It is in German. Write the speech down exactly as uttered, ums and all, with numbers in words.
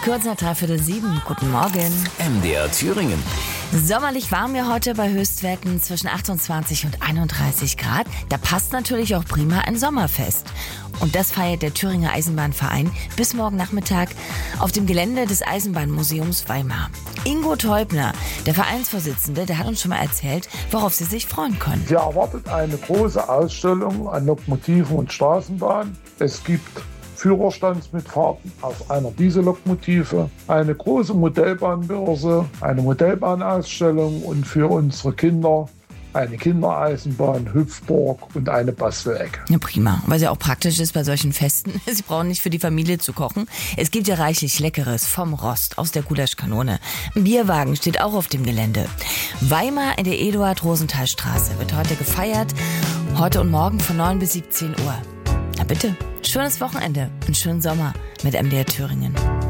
Kurz nach dreiviertel sieben. Guten Morgen. M D R Thüringen. Sommerlich warm wir heute bei Höchstwerten zwischen achtundzwanzig und einunddreißig Grad. Da passt natürlich auch prima ein Sommerfest. Und das feiert der Thüringer Eisenbahnverein bis morgen Nachmittag auf dem Gelände des Eisenbahnmuseums Weimar. Ingo Teubner, der Vereinsvorsitzende, der hat uns schon mal erzählt, worauf sie sich freuen können. Sie erwartet eine große Ausstellung an Lokomotiven und Straßenbahnen. Es gibt Führerstandsmitfahrten auf einer Diesellokomotive, eine große Modellbahnbörse, eine Modellbahnausstellung und für unsere Kinder eine Kindereisenbahn, Hüpfburg und eine Bastelecke. Ja, prima. Weil ja auch praktisch ist bei solchen Festen. Sie brauchen nicht für die Familie zu kochen. Es gibt ja reichlich Leckeres vom Rost aus der Gulaschkanone. Ein Bierwagen steht auch auf dem Gelände. Weimar in der Eduard-Rosenthal-Straße wird heute gefeiert. Heute und morgen von neun bis siebzehn Uhr. Na bitte, schönes Wochenende, einen schönen Sommer mit M D R Thüringen.